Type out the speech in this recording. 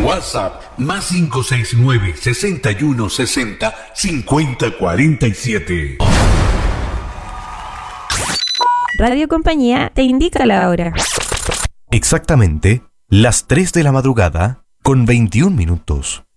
WhatsApp más 569 61 60 50 47. Radio Compañía te indica la hora. Exactamente las 3 de la madrugada con 21 minutos.